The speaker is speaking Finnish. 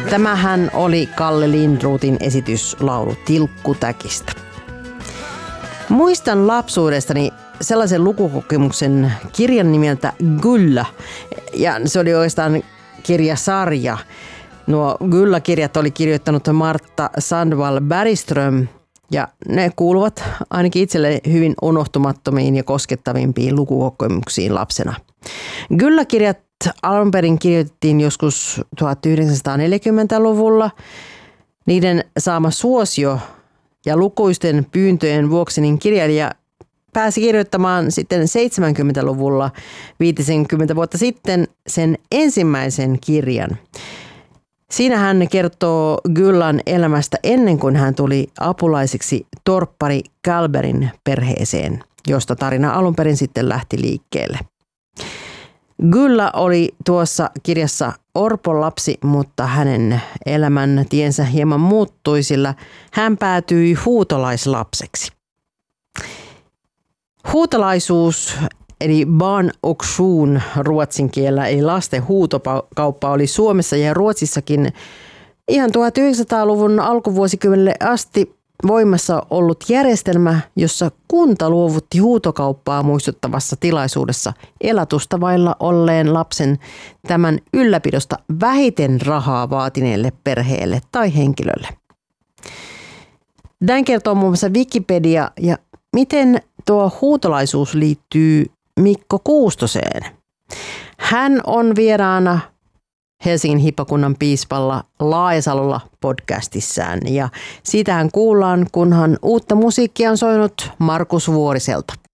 Tämähän oli Kalle Lindroothin esityslaulu Tilkkutäkistä. Muistan lapsuudestani sellaisen lukukokemuksen kirjan nimeltä Gyllä, ja se oli oikeastaan kirjasarja. Nuo Gyllä-kirjat oli kirjoittanut Martta Sandvall Bergström, ja ne kuuluvat ainakin itselle hyvin unohtumattomiin ja koskettavimpiin lukukokemuksiin lapsena. Gyllä-kirjat alun perin kirjoitettiin joskus 1940-luvulla. Niiden saama suosio ja lukuisten pyyntöjen vuoksi niin kirjailija pääsi kirjoittamaan sitten 70-luvulla 50 vuotta sitten sen ensimmäisen kirjan. Siinä hän kertoo Gyllan elämästä ennen kuin hän tuli apulaiseksi torppari Kalberin perheeseen, josta tarina alun perin sitten lähti liikkeelle. Gyllä oli tuossa kirjassa orpon lapsi, mutta hänen elämän tiensä hieman muuttui, sillä hän päätyi huutolaislapseksi. Huutolaisuus eli barnauktion ruotsin kielellä, eli lasten huutokauppa oli Suomessa ja Ruotsissakin ihan 1900-luvun alkuvuosikymmenelle asti voimassa ollut järjestelmä, jossa kunta luovutti huutokauppaa muistuttavassa tilaisuudessa elatusta vailla olleen lapsen tämän ylläpidosta vähiten rahaa vaatineelle perheelle tai henkilölle. Näin kertoo muun muassa Wikipedia, ja miten tuo huutolaisuus liittyy Mikko Kuustoseen. Hän on vieraana Helsingin hippakunnan piispalla Laajasalolla podcastissaan, ja siitähän kuullaan, kunhan uutta musiikkia on soinut Markus Vuoriselta.